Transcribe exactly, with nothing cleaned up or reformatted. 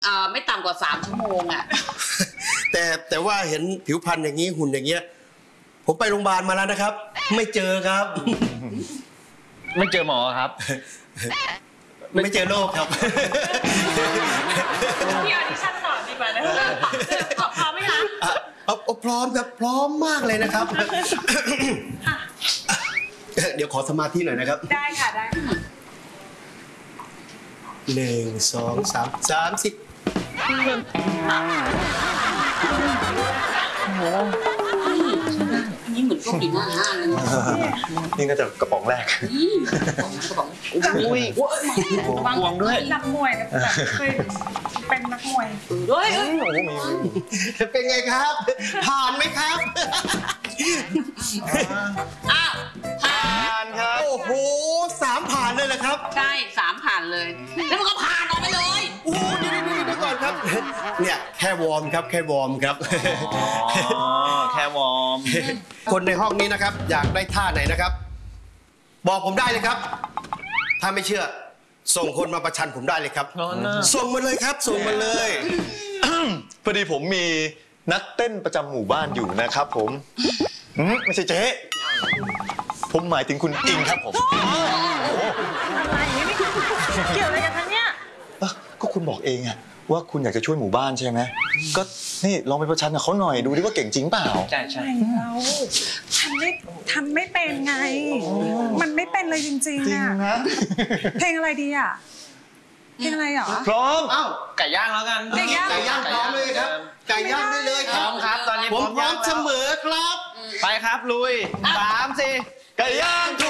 เอ่อไม่ต่ำกว่าสามชั่วโมงอ่ะแต่แต่ว่าเห็นผิวพรรณอย่างนี้หุ่นอย่างเงี้ยผมไปโรงพยาบาลมาแล้วนะครับไม่เจอครับไม่เจอหมอครับไม่เจอโรคครับพี่ออดิชั่นต่อดีกว่านะพร้อมไหมคะเอาพร้อมครับพร้อมมากเลยนะครับเดี๋ยวขอสมาธิหน่อยนะครับได้ค่ะได้หนึ่งสองสามสามสิบนี่เหมือนพวกดีหน้าห้างเลยนี่ก็จะกระป๋องแรกกระป๋องอุ้ยห่วงด้วยนักมวยแบบเคยเป็นนักมวยด้วยเป็นไงครับผ่านไหมครับอ้าวผ่านครับโอ้โหสามผ่านเลยเหรอครับใช่สามผ่านเลยแล้วมันก็ผ่านออกไปเลยโอ้เดี๋ยวเดี๋ยวก่อนครับเนี่ยแค่วอร์มครับแค่วอร์มครับอ๋อแค่วอร์มคนในห้องนี้นะครับอยากได้ท่าไหนนะครับบอกผมได้เลยครับถ้าไม่เชื่อส่งคนมาประชันผมได้เลยครับส่งมาเลยครับส่งมาเลยพอดีผมมีนักเต้นประจำหมู่บ้านอยู่นะครับผมไม่ใช่เจ๊ผมหมายถึงคุณอิงครับผมอะไรนี่เกี่ยวอะไรกันทั้งเนี้ยก็คุณบอกเองอะว่าคุณอยากจะช่วยหมู่บ้านใช่ไหมก็นี่ลองไปประชันกับเขาหน่อยดูดิว่าเก่งจริงเปล่าใช่ใช่เราทำไม่ทำไม่เป็นไงมันไม่เป็นเลยจริงๆอะเพลงอะไรดีอะเพลงอะไรหรอพร้อมอ้าวไก่ย่างแล้วกันไก่ย่างไก่ย่างพร้อมเลยครับไก่ย่างได้เลยครับพร้อมครับตอนนี้ผมพร้อมเสมอครับไปครับลุยสามสี่ไก่ย่าง